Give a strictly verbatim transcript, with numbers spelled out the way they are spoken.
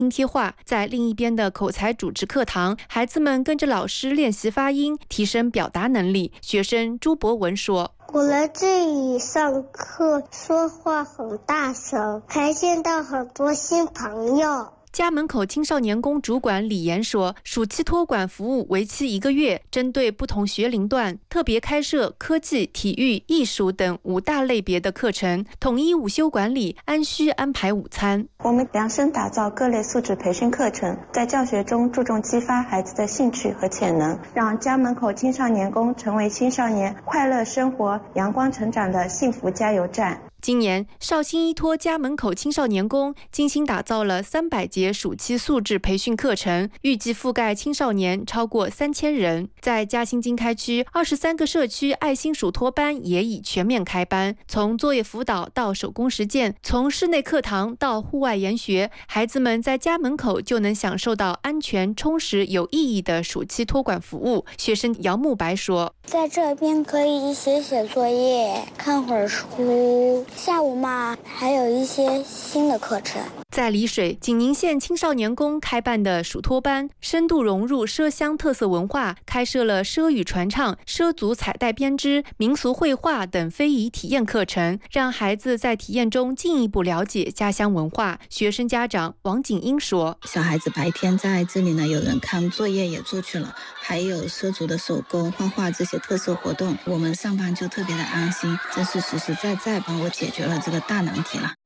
拼贴画。在另一边的口才组织课堂，孩子们跟着老师练习发音，提升表达能力。学生朱博文说， 我来这里上课，说话很大声，还见到很多新朋友。 家门口青少年宫主管李岩说，暑期托管服务为期一个月，针对不同学龄段，特别开设科技、体育、艺术等五大类别的课程，统一午休管理，按需安排午餐。 我们量身打造各类素质培训课程，在教学中注重激发孩子的兴趣和潜能，让家门口青少年宫成为青少年快乐生活、阳光成长的幸福加油站。 今年，绍兴依托家门口青少年宫精心打造了三百节暑期素质培训课程，预计覆盖青少年超过三千人。在嘉兴经开区，二十三个社区爱心暑托班也已全面开班，从作业辅导到手工实践，从室内课堂到户外研学，孩子们在家门口就能享受到安全、充实、有意义的暑期托管服务。学生姚慕白说， 在这边可以写写作业，看会儿书，下午嘛，还有一些新的课程。 在丽水，景宁县青少年宫开办的暑托班，深度融入畲乡特色文化，开设了畲语传唱、畲族彩带编织、民俗绘画等非遗体验课程，让孩子在体验中进一步了解家乡文化。学生家长王景英说， 小孩子白天在这里呢，有人看作业也做去了，还有畲族的手工、画画这些特色活动，我们上班就特别的安心，真是实实在在帮我解决了这个大难题了。